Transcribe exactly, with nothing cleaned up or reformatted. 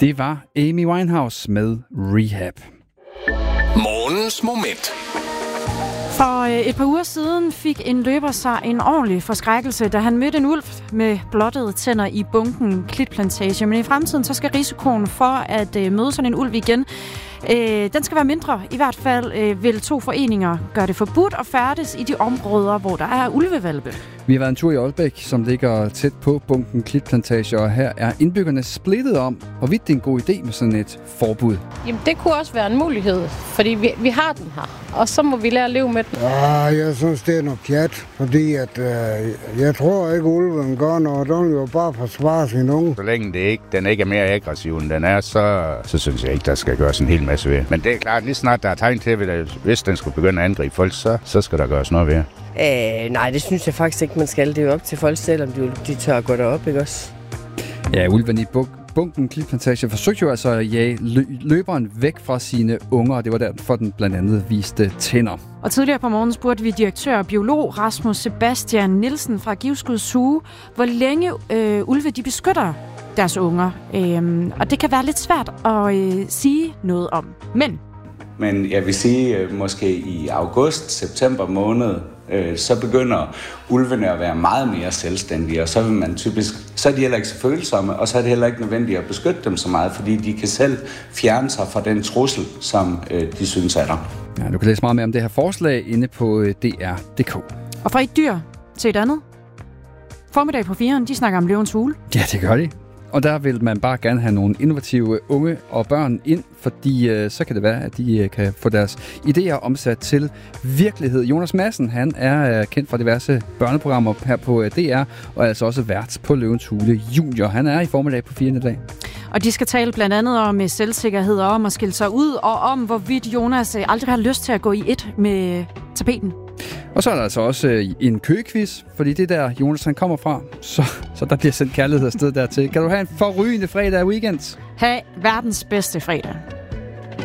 Det var Amy Winehouse med Rehab. Morgens moment. For et par uger siden fik en løber sig en ordentlig forskrækkelse, da han mødte en ulv med blottede tænder i bunken Klitplantage. Men i fremtiden så skal risikoen for at møde sådan en ulv igen, øh, den skal være mindre. I hvert fald øh, vil to foreninger gøre det forbudt at færdes i de områder, hvor der er ulvevalpe. Vi har været en tur i Aalbæk, som ligger tæt på bunken Klitplantage, og her er indbyggerne splittet om, hvorvidt det er en god idé med sådan et forbud. Jamen, det kunne også være en mulighed, fordi vi, vi har den her, og så må vi lære at leve med den. Ja, jeg synes, det er noget pjat, fordi at, øh, jeg tror ikke, ulven gør noget. Den vil jo bare forsvare sin unge. Så længe det ikke, den ikke er mere aggressiv, end den er, så, så synes jeg ikke, der skal gøres en hel masse ved. Men det er klart, lige snart der er tegn til, at hvis den skulle begynde at angribe folk, så, så skal der gøres noget ved. Øh, nej, det synes jeg faktisk ikke, man skal. Det er jo op til folk selv, om de, de tør at gå derop, ikke også? Ja, ulven i bunken Klitplantage forsøgte jo altså at jage løberen væk fra sine unger, og det var derfor, den blandt andet viste tænder. Og tidligere på morgen spurgte vi direktør og biolog Rasmus Sebastian Nielsen fra Givskud Zoo, hvor længe øh, ulve de beskytter deres unger. Øhm, og det kan være lidt svært at øh, sige noget om. Men... Men jeg vil sige, at måske i august-september måned, øh, så begynder ulvene at være meget mere selvstændige, og så vil man typisk, så er de heller ikke så følsomme, og så er det heller ikke nødvendigt at beskytte dem så meget, fordi de kan selv fjerne sig fra den trussel, som øh, de synes er der. Ja, du kan læse meget mere om det her forslag inde på D R punktum D K. Og fra et dyr til et andet. Formiddag på firen, de snakker om løvens hule. Ja, det gør de. Og der vil man bare gerne have nogle innovative unge og børn ind, fordi øh, så kan det være, at de øh, kan få deres idéer omsat til virkelighed. Jonas Madsen, han er øh, kendt fra diverse børneprogrammer her på øh, D R, og er altså også vært på Løvens Hule Junior. Han er i formiddag på firen i dag. Og de skal tale blandt andet om selvsikkerhed og om at skille sig ud, og om hvorvidt Jonas øh, aldrig har lyst til at gå i et med tapeten. Og så er der altså også øh, en køgequiz, fordi det der Jonas han kommer fra, så, så der bliver sendt kærlighed afsted dertil. Kan du have en forrygende fredag og weekend? Ha' verdens bedste fredag.